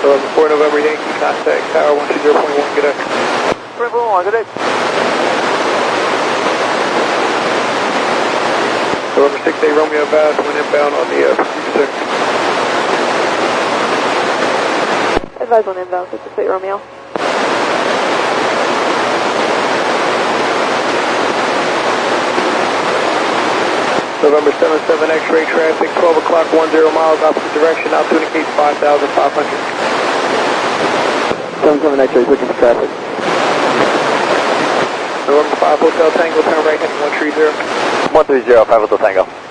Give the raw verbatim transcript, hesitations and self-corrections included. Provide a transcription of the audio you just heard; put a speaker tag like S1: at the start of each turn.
S1: eleven four November Yankee, contact tower one two zero point one, good day.
S2: one point one, good day.
S1: November six eight Romeo Bass, went inbound on the uh, pursuit center.
S3: Advise on inbound, six eight Romeo.
S1: November seven seven X-ray traffic, twelve o'clock, ten miles, opposite direction, altitude indicates five thousand five hundred.
S2: seven seven X-ray, switching for traffic.
S1: November five Hotel Tango, turn right heading one three zero.
S2: one three zero, five Hotel Tango.